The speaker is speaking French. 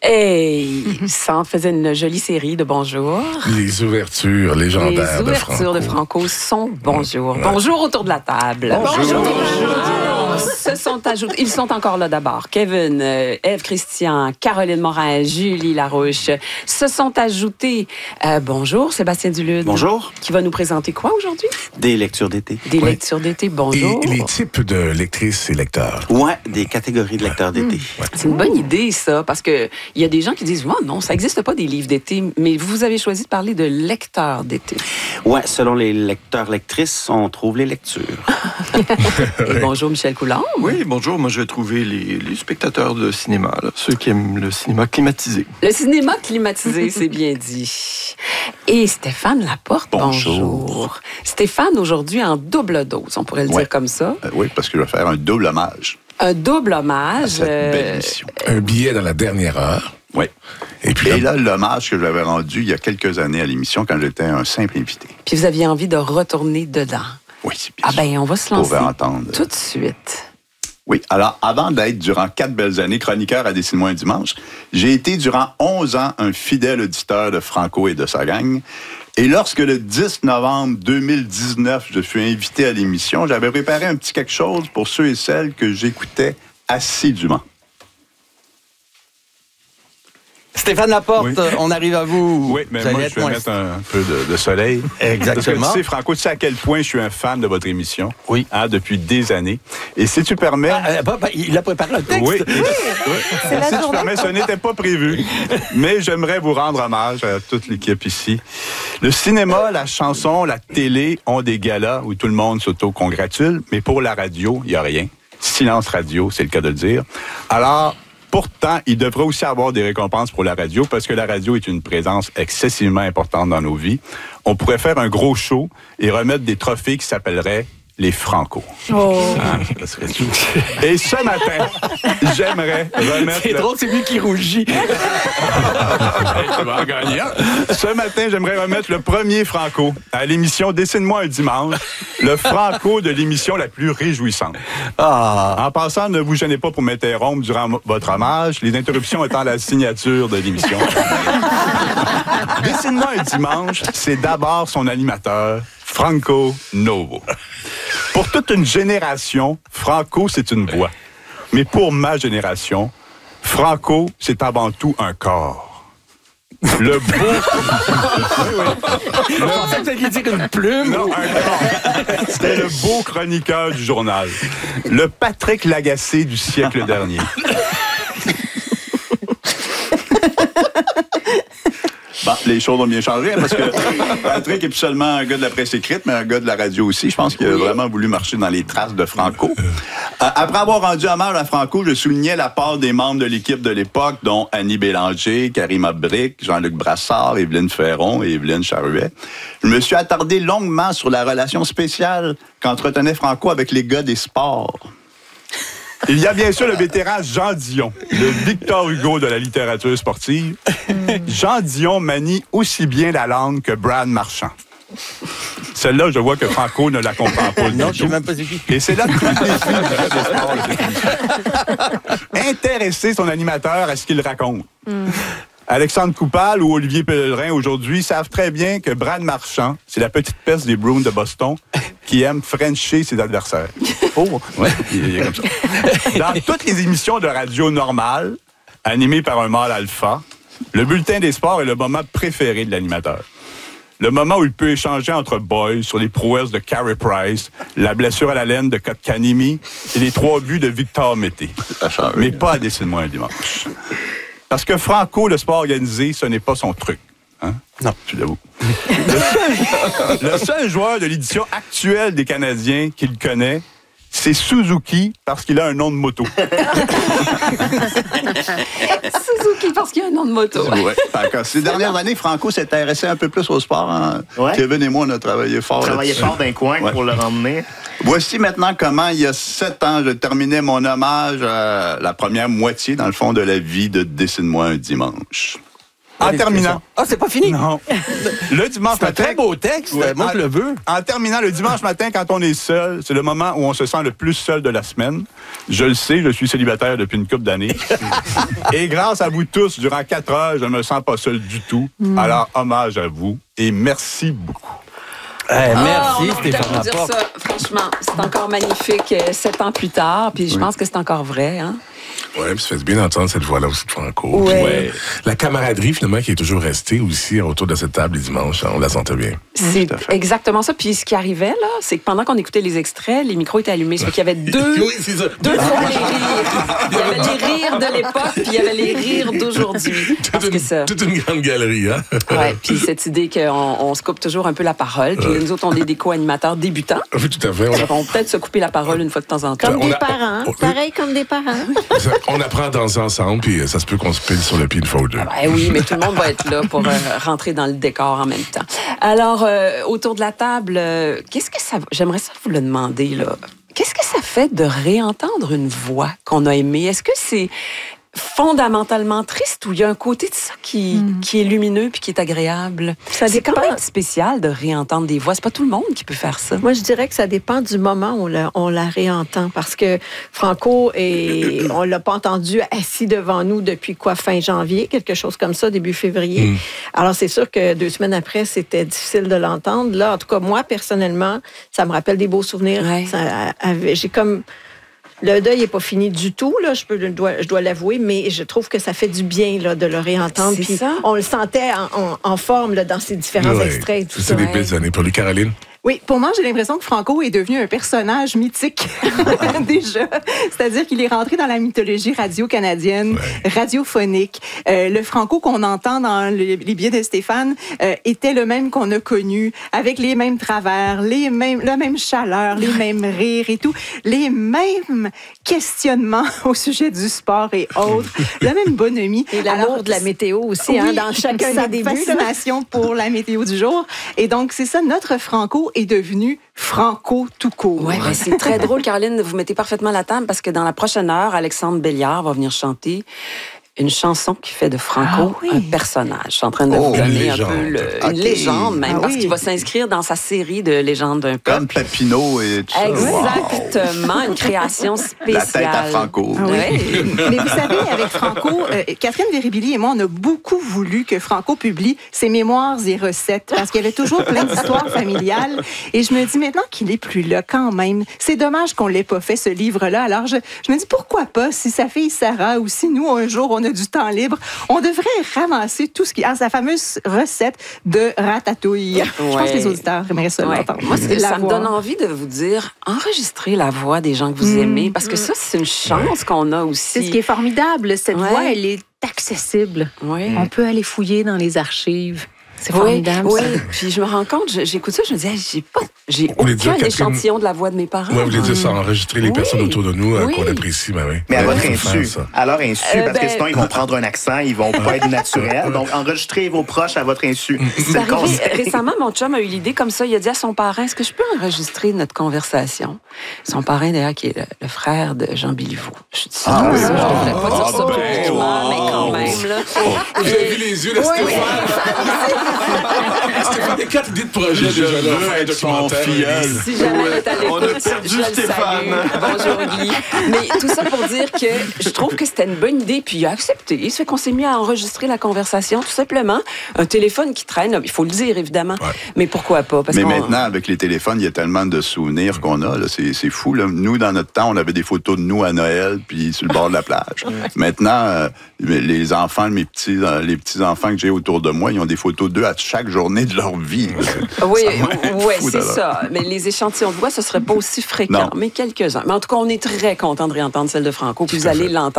Hey, ça en faisait une jolie série de bonjour. Les ouvertures légendaires Les ouvertures de Franco sont bonjour. Ouais. Bonjour autour de la table. Bonjour. Ils sont encore là d'abord. Kevin, Ève Christian, Caroline Morin, Julie Larouche se sont ajoutés. Bonjour, Sébastien Dulude. Bonjour. Qui va nous présenter quoi aujourd'hui? Des lectures d'été. Des lectures d'été, bonjour. Et les types de lectrices et lecteurs. Ouais, des catégories de lecteurs d'été. Ouais. C'est une bonne idée, ça, parce que il y a des gens qui disent « non, ça n'existe pas des livres d'été », mais vous avez choisi de parler de lecteurs d'été. Ouais, selon les lecteurs-lectrices, on trouve les lectures. Et bonjour, Michel Coulombe. Oui, bonjour. Moi, je vais trouver les spectateurs de cinéma, là, ceux qui aiment le cinéma climatisé. Le cinéma climatisé, c'est bien dit. Et Stéphane Laporte, bonjour. Stéphane, aujourd'hui, en double dose, on pourrait le dire comme ça. Oui, parce que je vais faire un double hommage. Un double hommage. À cette belle émission. Un billet dans la dernière heure. Oui. Et puis là, l'hommage que j'avais rendu il y a quelques années à l'émission quand j'étais un simple invité. Puis vous aviez envie de retourner dedans. Oui, bien sûr. Ben, on va se lancer entendre. tout de suite. Oui, alors avant d'être durant 4 belles années chroniqueur à Dessine-moi un dimanche, j'ai été durant 11 ans un fidèle auditeur de Franco et de sa gang. Et lorsque le 10 novembre 2019, je suis invité à l'émission, j'avais préparé un petit quelque chose pour ceux et celles que j'écoutais assidûment. Stéphane Laporte, oui. On arrive à vous. Oui, mais moi, je vais mettre un peu de soleil. Exactement. Parce que tu sais, Franco, tu sais à quel point je suis un fan de votre émission. Oui. Depuis des années. Et si tu permets... il a préparé un texte. Oui. Si tu permets, ce n'était pas prévu. Mais j'aimerais vous rendre hommage à toute l'équipe ici. Le cinéma, la chanson, la télé ont des galas où tout le monde s'auto-congratule. Mais pour la radio, il n'y a rien. Silence radio, c'est le cas de le dire. Alors... Pourtant, il devrait aussi avoir des récompenses pour la radio parce que la radio est une présence excessivement importante dans nos vies. On pourrait faire un gros show et remettre des trophées qui s'appelleraient les Franco. Oh. Ça serait tout. Et ce matin, j'aimerais remettre... C'est drôle, c'est lui qui rougit. Tu vas en gagner. Ce matin, j'aimerais remettre le premier Franco à l'émission Dessine-moi un dimanche, le Franco de l'émission la plus réjouissante. En passant, ne vous gênez pas pour m'interrompre durant votre hommage, les interruptions étant la signature de l'émission. Dessine-moi un dimanche, c'est d'abord son animateur, Franco Novo. Pour toute une génération, Franco, c'est une voix. Mais pour ma génération, Franco, c'est avant tout un corps. Le beau... Je pensais que tu allais dire une plume. Non, un corps. C'était le beau chroniqueur du journal. Le Patrick Lagacé du siècle dernier. Bon, les choses ont bien changé, parce que Patrick est plus seulement un gars de la presse écrite, mais un gars de la radio aussi. Je pense qu'il a vraiment voulu marcher dans les traces de Franco. Après avoir rendu hommage à Franco, je soulignais la part des membres de l'équipe de l'époque, dont Annie Bélanger, Karima Brick, Jean-Luc Brassard, Évelyne Ferron et Évelyne Charuet. Je me suis attardé longuement sur la relation spéciale qu'entretenait Franco avec les gars des sports. Il y a bien sûr le vétéran Jean Dion, le Victor Hugo de la littérature sportive. Jean Dion manie aussi bien la langue que Brad Marchand. Celle-là, je vois que Franco ne la comprend pas. Non, je ne sais même pas c'est qui. Et c'est là que tout le défi de sport. Intéresser son animateur à ce qu'il raconte. Alexandre Coupal ou Olivier Pellerin, aujourd'hui, savent très bien que Brad Marchand, c'est la petite peste des Bruins de Boston qui aime frencher ses adversaires. Oh, ouais, il est comme ça. Dans toutes les émissions de radio normales, animées par un mâle alpha, le bulletin des sports est le moment préféré de l'animateur. Le moment où il peut échanger entre boys sur les prouesses de Carey Price, la blessure à la laine de Kotkaniemi et les 3 buts de Victor Mété. Mais pas à Dessine-moi un dimanche. Parce que Franco, le sport organisé, ce n'est pas son truc. Hein? Non. Tu l'avoues. Le seul joueur de l'édition actuelle des Canadiens qu'il connaît, c'est Suzuki parce qu'il a un nom de moto. Suzuki parce qu'il a un nom de moto. Ouais. Ces dernières années, Franco s'est intéressé un peu plus au sport. Hein? Ouais. Kevin et moi, on a travaillé fort. Travaillé fort d'un coin pour le ramener. Voici maintenant comment, il y a 7 ans, je terminais mon hommage à la première moitié, dans le fond, de la vie de Dessine-moi un dimanche. En terminant. Ah, c'est pas fini? Non. Le dimanche C'est un matin. très beau texte. Ouais, Moi, je le veux. En terminant, le dimanche matin, quand on est seul, c'est le moment où on se sent le plus seul de la semaine. Je le sais, je suis célibataire depuis une couple d'années. Et grâce à vous tous, durant 4 heures, je ne me sens pas seul du tout. Alors, hommage à vous et merci beaucoup. Merci, on Stéphane peut dire Laporte. ça. Franchement, c'est encore magnifique 7 ans plus tard. Puis je pense que c'est encore vrai. Hein? Ouais, puis ça fait du bien d'entendre cette voix-là aussi de Franco. Ouais. Puis, la camaraderie, finalement, qui est toujours restée aussi autour de cette table les dimanches, on la sentait bien. C'est tout à fait. exactement ça. Puis ce qui arrivait, là, c'est que pendant qu'on écoutait les extraits, les micros étaient allumés. Ça fait qu'il y avait deux Oui, c'est ça. fois les rires. Il y avait les rires de l'époque, puis il y avait les rires d'aujourd'hui. Parce que ça... Toute une grande galerie, hein? Ouais, puis cette idée qu'on se coupe toujours un peu la parole. Puis nous autres, on est des co-animateurs débutants. Oui, tout à fait. On peut peut-être se couper la parole une fois de temps en temps. Comme On des a- parents. Pareil comme des parents. On apprend à danser ensemble, puis ça se peut qu'on se pile sur le pied une fois ou deux. Ben oui, mais tout le monde va être là pour rentrer dans le décor en même temps. Alors, autour de la table, qu'est-ce que ça... J'aimerais ça vous le demander, là. Qu'est-ce que ça fait de réentendre une voix qu'on a aimée? Est-ce que c'est fondamentalement triste ou il y a un côté de ça qui est lumineux puis qui est agréable? Ça C'est quand dépend. même spécial de réentendre des voix. C'est pas tout le monde qui peut faire ça. Moi, je dirais que ça dépend du moment où on la réentend. Parce que Franco, on l'a pas entendu assis devant nous depuis fin janvier, quelque chose comme ça, début février. Alors, c'est sûr que 2 semaines après, c'était difficile de l'entendre. Là, en tout cas, moi, personnellement, ça me rappelle des beaux souvenirs. Ouais. J'ai comme... Le deuil n'est pas fini du tout, là, je dois l'avouer, mais je trouve que ça fait du bien là, de le réentendre. C'est Puis ça. on le sentait en forme là, dans ces différents Ouais. extraits et tout C'est ça. des belles années. Pour lui, Caroline? Oui, pour moi, j'ai l'impression que Franco est devenu un personnage mythique déjà. C'est-à-dire qu'il est rentré dans la mythologie radio-canadienne, radiophonique. Le Franco qu'on entend dans les billets de Stéphane était le même qu'on a connu, avec les mêmes travers, la même chaleur, les mêmes rires et tout, les mêmes questionnements au sujet du sport et autres, la même bonhomie. Et l'amour de la météo aussi, Oui, hein, dans chacun sa des débuts. là. fascination pour la météo du jour. Et donc, c'est ça, notre Franco est devenu Franco tout court. Oui, ben c'est très drôle, Caroline. Vous mettez parfaitement la table parce que dans la prochaine heure, Alexandre Béliard va venir chanter une chanson qui fait de Franco un personnage. Je suis en train de vous donner un légende. peu une légende même, parce oui. qu'il va s'inscrire dans sa série de légendes d'un peuple. Comme Papineau et tout ça. Exactement, une création spéciale. La tête à Franco. Ah oui. Oui. Mais vous savez, avec Franco, Catherine Véribilly et moi, on a beaucoup voulu que Franco publie ses mémoires et recettes parce qu'il y avait toujours plein d'histoires familiales. Et je me dis maintenant qu'il est plus là quand même. C'est dommage qu'on l'ait pas fait, ce livre-là. Alors, je me dis pourquoi pas, si sa fille Sarah ou si nous, un jour, on a du temps libre, on devrait ramasser tout ce qui... sa fameuse recette de ratatouille. Je pense que les auditeurs aimeraient ça Ouais. l'entendre. Moi, ça me L'avoir. donne envie de vous dire, enregistrez la voix des gens que vous aimez, parce que ça, c'est une chance qu'on a aussi. C'est ce qui est formidable. Cette Ouais. voix, elle est accessible. Oui. On peut aller fouiller dans les archives. C'est Oui, formidable. oui. ça. Puis je me rends compte, j'écoute ça, je me dis, hey, j'ai Vous voulez dire, aucun Catherine- échantillon de la voix de mes parents. Ouais, vous voulez dire ça, enregistrer les Oui. personnes autour de nous Oui. qu'on apprécie, ben oui. Mais à Ouais, votre faut faire insu. ça. À leur insu, parce ben- que sinon, ils vont prendre un accent, ils vont pas être naturels. Donc, enregistrez vos proches à votre insu. C'est C'est le arrivé conseil. récemment, mon chum a eu l'idée comme ça. Il a dit à son parrain, est-ce que je peux enregistrer notre conversation? Son parrain, d'ailleurs, qui est le frère de Jean Béliveau. Je dis ça, Ah oui, ça, je wow. voulais pas dire ça Ah, publiquement, mais quand même, là. Vous avez vu les yeux de Stéphane? Stéphane, des 4 idées de projet déjà là. veux Un être son documentaire. filleul. Si jamais elle est à l'écoute, On a perdu je le Stéphane. salue. Bonjour Guy. Mais tout ça pour dire que je trouve que c'était une bonne idée, puis il a accepté. Ça fait qu'on s'est mis à enregistrer la conversation, tout simplement. Un téléphone qui traîne, il faut le dire évidemment. Ouais. Mais pourquoi pas? Parce Mais qu'on- maintenant, avec les téléphones, il y a tellement de souvenirs qu'on a. Là. C'est fou. Là. Nous, dans notre temps, on avait des photos de nous à Noël puis sur le bord de la plage. Maintenant, les enfants, les petits-enfants que j'ai autour de moi, ils ont des photos d'eux à chaque journée de leur vie. Oui, Ouais, fou, c'est d'abord. ça. Mais les échantillons de voix, ce serait pas aussi fréquent, Non. mais quelques-uns. Mais en tout cas, on est très content de réentendre celle de Franco, puis vous allez l'entendre.